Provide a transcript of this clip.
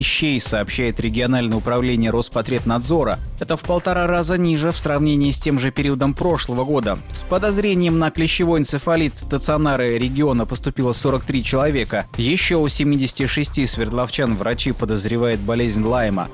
клещей, сообщает региональное управление Роспотребнадзора. Это в 1,5 раза ниже в сравнении с тем же периодом прошлого года. С подозрением на клещевой энцефалит в стационары региона поступило 43 человека. Еще у 76 свердловчан врачи подозревают болезнь Лайма.